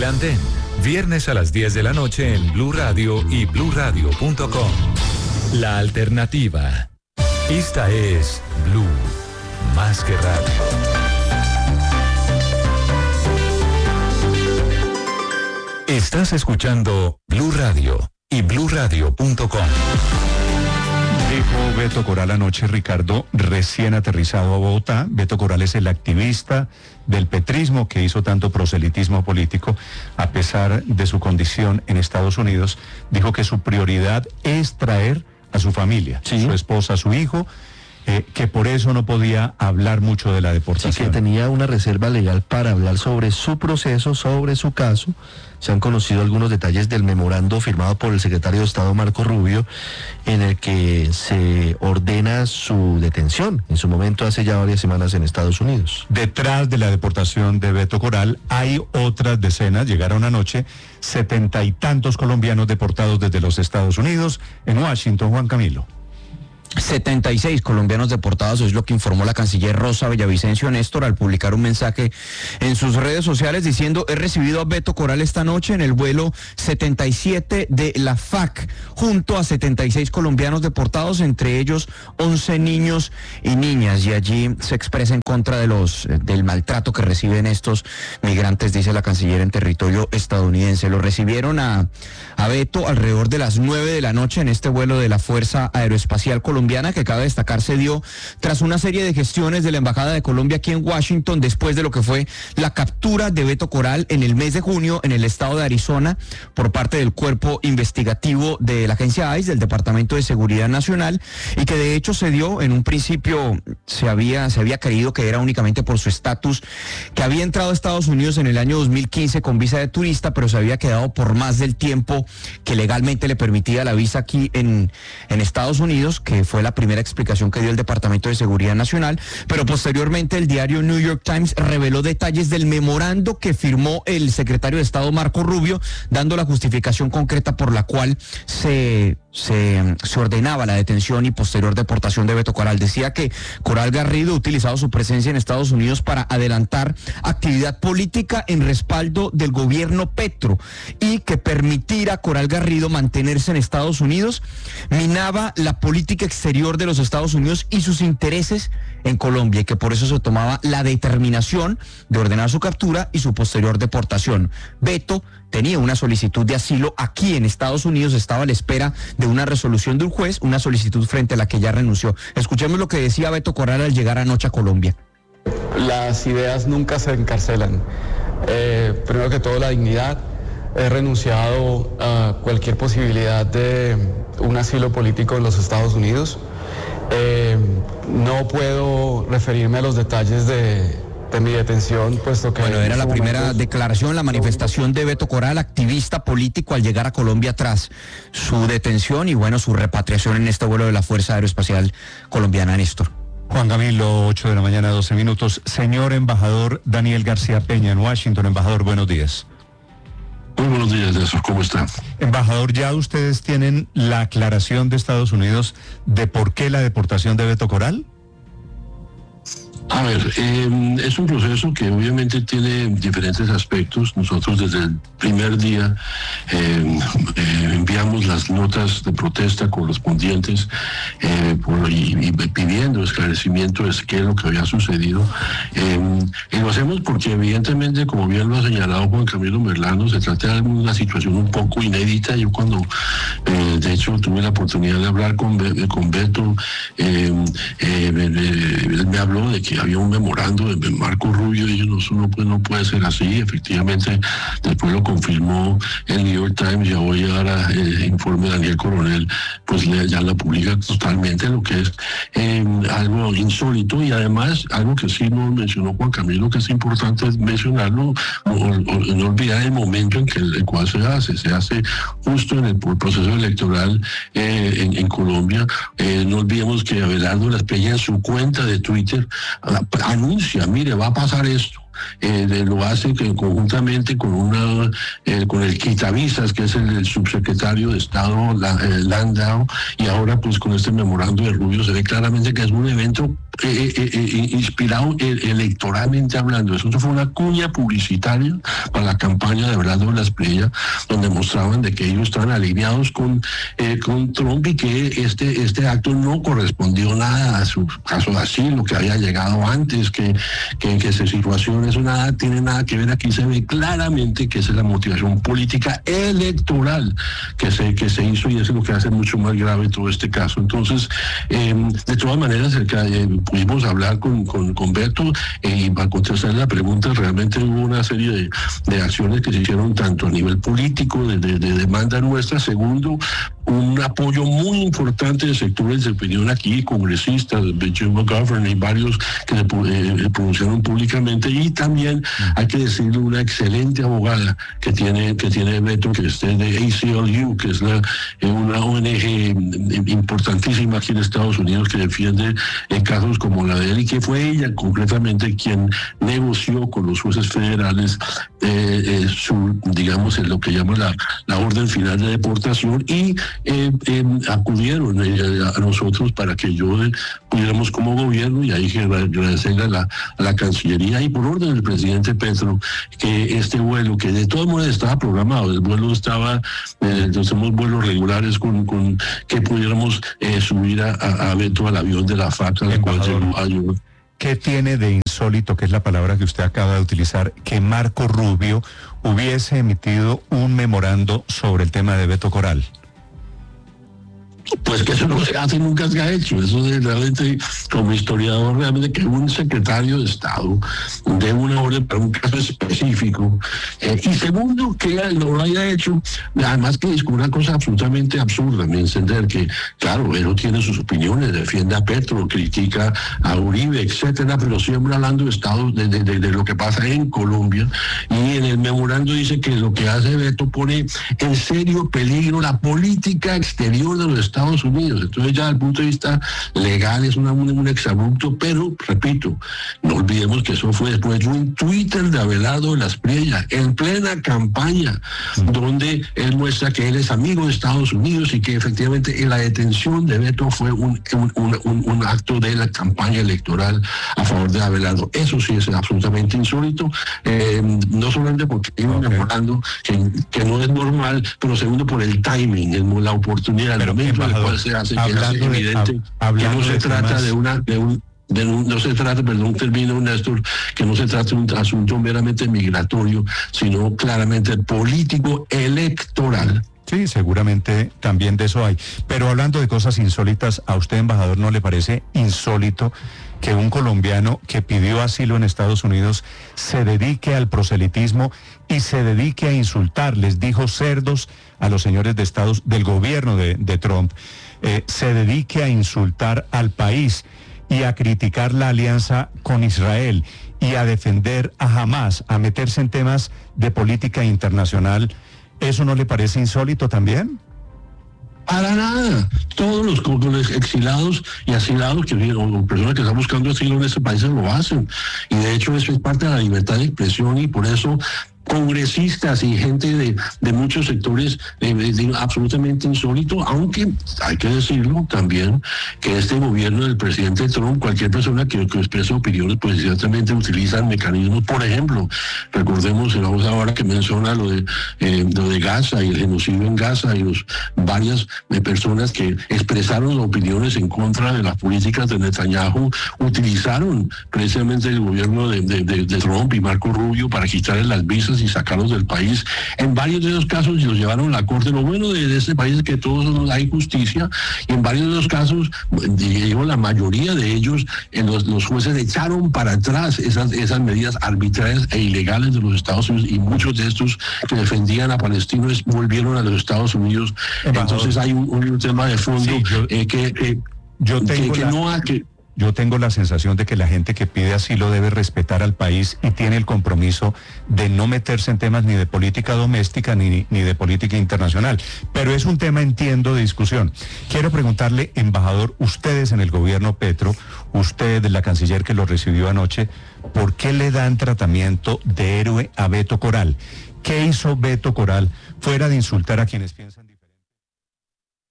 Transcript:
El Andén, viernes a las 10 de la noche en Blue Radio y bluradio.com. La alternativa. Esta es Blue, más que radio. Estás escuchando Blue Radio y bluradio.com. Dijo Beto Coral anoche, Ricardo, recién aterrizado a Bogotá. Beto Coral es el activista del petrismo que hizo tanto proselitismo político, a pesar de su condición en Estados Unidos. Dijo que su prioridad es traer a su familia, sí, su esposa, su hijo, que por eso no podía hablar mucho de la deportación. Sí, que tenía una reserva legal para hablar sobre su proceso, sobre su caso. Se han conocido algunos detalles del memorando firmado por el secretario de Estado Marco Rubio, en el que se ordena su detención, en su momento hace ya varias semanas en Estados Unidos. Detrás de la deportación de Beto Coral hay otras decenas, llegaron anoche 70 y tantos colombianos deportados desde los Estados Unidos. En Washington, Juan Camilo. 76 colombianos deportados, es lo que informó la canciller Rosa Villavicencio Néstor al publicar un mensaje en sus redes sociales diciendo: he recibido a Beto Coral esta noche en el vuelo 77 de la FAC, junto a 76 colombianos deportados, entre ellos 11 niños y niñas, y allí se expresa en contra del maltrato que reciben estos migrantes, dice la canciller, en territorio estadounidense. Lo recibieron a Beto alrededor de las 9 de la noche en este vuelo de la Fuerza Aeroespacial Colombiana, que cabe destacar se dio tras una serie de gestiones de la Embajada de Colombia aquí en Washington, después de lo que fue la captura de Beto Coral en el mes de junio en el estado de Arizona por parte del cuerpo investigativo de la agencia ICE, del Departamento de Seguridad Nacional, y que de hecho se dio, en un principio se había creído que era únicamente por su estatus, que había entrado a Estados Unidos en el año 2015 con visa de turista, pero se había quedado por más del tiempo que legalmente le permitía la visa aquí en Estados Unidos, que fue la primera explicación que dio el Departamento de Seguridad Nacional. Pero posteriormente el diario New York Times reveló detalles del memorando que firmó el secretario de Estado Marco Rubio, dando la justificación concreta por la cual se ordenaba la detención y posterior deportación de Beto Coral. Decía que Coral Garrido ha utilizado su presencia en Estados Unidos para adelantar actividad política en respaldo del gobierno Petro, y que permitir a Coral Garrido mantenerse en Estados Unidos minaba la política exterior de los Estados Unidos y sus intereses en Colombia, y que por eso se tomaba la determinación de ordenar su captura y su posterior deportación. Beto tenía una solicitud de asilo aquí en Estados Unidos, estaba a la espera de una resolución de un juez, una solicitud frente a la que ya renunció. Escuchemos lo que decía Beto Coral al llegar anoche a Colombia. Las ideas nunca se encarcelan. Primero que todo, la dignidad. He renunciado a cualquier posibilidad de un asilo político en los Estados Unidos. No puedo referirme a los detalles de mi detención, puesto que... Bueno, era la primera declaración, la manifestación de Beto Coral, activista político, al llegar a Colombia tras su detención y, bueno, su repatriación en este vuelo de la Fuerza Aeroespacial Colombiana, Néstor. Juan Camilo, 8 de la mañana, 12 minutos. Señor embajador Daniel García Peña en Washington. Embajador, buenos días. Muy buenos días, Néstor, ¿cómo está? Embajador, ¿ya ustedes tienen la aclaración de Estados Unidos de por qué la deportación de Beto Coral? A ver, es un proceso que obviamente tiene diferentes aspectos. Nosotros desde el primer día enviamos las notas de protesta correspondientes y pidiendo esclarecimiento de qué es lo que había sucedido. Y lo hacemos porque evidentemente, como bien lo ha señalado Juan Camilo Merlano, se trata de una situación un poco inédita. Yo cuando, de hecho, tuve la oportunidad de hablar con Beto, él me habló de que había un memorando de Marco Rubio y no puede ser así. Efectivamente, después lo confirmó el New York Times y hoy ahora el informe de Daniel Coronel pues ya la publica totalmente, lo que es algo insólito, y además algo que sí nos mencionó Juan Camilo, que es importante mencionarlo, no olvidar el momento en el cual se hace justo en el proceso electoral en Colombia. No olvidemos que Abelardo Las Peña en su cuenta de Twitter anuncia, mire, va a pasar esto. Lo hace conjuntamente con el quitavisas, que es el subsecretario de Estado Landau, y ahora pues con este memorando de Rubio se ve claramente que es un evento inspirado electoralmente hablando. Eso fue una cuña publicitaria para la campaña de Abelardo de la Espriella, donde mostraban de que ellos estaban alineados con Trump y que este acto no correspondió nada a su caso de asilo, que había llegado antes, que esa situación, eso nada tiene nada que ver. Aquí se ve claramente que esa es la motivación política electoral que se hizo, y eso es lo que hace mucho más grave todo este caso. Entonces, de todas maneras, pudimos hablar con Beto, y para contestar la pregunta, realmente hubo una serie de acciones que se hicieron tanto a nivel político, de demanda nuestra. Segundo, un apoyo muy importante de sectores de opinión aquí, congresistas, de Jim McGovern y varios que se pronunciaron públicamente, y también hay que decirle una excelente abogada que tiene Beto, que es de ACLU, que es una ONG importantísima aquí en Estados Unidos, que defiende casos como la de él, y que fue ella concretamente quien negoció con los jueces federales digamos, lo que llama la orden final de deportación, y acudieron a nosotros para que pudiéramos como gobierno, y ahí que agradecerle a la Cancillería, y por orden del presidente Petro, que este vuelo, que de todos modos estaba programado, el vuelo estaba, hacemos vuelos regulares con que pudiéramos subir a Beto al avión de la FAC, al cual se lo ayudó. ¿Qué tiene de insólito, que es la palabra que usted acaba de utilizar, que Marco Rubio hubiese emitido un memorando sobre el tema de Beto Coral? Pues que eso no se hace, nunca se ha hecho. Eso de realmente, como historiador, realmente que un secretario de Estado dé una orden para un caso específico. Y segundo, que lo haya hecho, además que es una cosa absolutamente absurda, me entender que, claro, él no tiene sus opiniones, defiende a Petro, critica a Uribe, etcétera, pero siempre hablando de Estado, de lo que pasa en Colombia. Y en el memorando dice que lo que hace Beto pone en serio peligro la política exterior de los Estados Unidos. Entonces, ya desde el punto de vista legal es un exabrupto, pero repito, no olvidemos que eso fue después de un Twitter de Abelardo de la Espriella en plena campaña, donde él muestra que él es amigo de Estados Unidos y que efectivamente la detención de Beto fue un acto de la campaña electoral a favor de Abelardo. Eso sí es absolutamente insólito, no solamente porque iba memorando que no es normal, pero segundo por el timing, la oportunidad, el momento en el cual se hace, que es evidente que no se trata no se trata, perdón, termino, Néstor, que no se trata de un asunto meramente migratorio, sino claramente político electoral. Sí, seguramente también de eso hay. Pero hablando de cosas insólitas, ¿a usted, embajador, no le parece insólito que un colombiano que pidió asilo en Estados Unidos se dedique al proselitismo y se dedique a insultar? Les dijo cerdos a los señores de Estados del gobierno de Trump, se dedique a insultar al país y a criticar la alianza con Israel y a defender a Hamás, a meterse en temas de política internacional. ¿Eso no le parece insólito también? Para nada. Todos los exilados y asilados o personas que están buscando asilo en este país lo hacen. Y de hecho eso es parte de la libertad de expresión, y por eso congresistas y gente de muchos sectores absolutamente insólito, aunque hay que decirlo también que este gobierno del presidente Trump, cualquier persona que expresa opiniones, pues ciertamente utilizan mecanismos. Por ejemplo, recordemos, vamos ahora que menciona lo de Gaza y el genocidio en Gaza, y varias personas que expresaron opiniones en contra de las políticas de Netanyahu utilizaron precisamente el gobierno de Trump y Marco Rubio para quitarle las visas y sacarlos del país. En varios de esos casos los llevaron a la corte. Lo bueno de este país es que todos hay justicia, y en varios de los casos, digo, la mayoría de ellos, los jueces echaron para atrás esas medidas arbitrarias e ilegales de los Estados Unidos, y muchos de estos que defendían a palestinos volvieron a los Estados Unidos. Entonces hay un tema de fondo, sí, Yo tengo la sensación de que la gente que pide asilo debe respetar al país y tiene el compromiso de no meterse en temas ni de política doméstica ni de política internacional. Pero es un tema, entiendo, de discusión. Quiero preguntarle, embajador, ustedes en el gobierno Petro, usted, la canciller que lo recibió anoche, ¿por qué le dan tratamiento de héroe a Beto Coral? ¿Qué hizo Beto Coral fuera de insultar a quienes piensan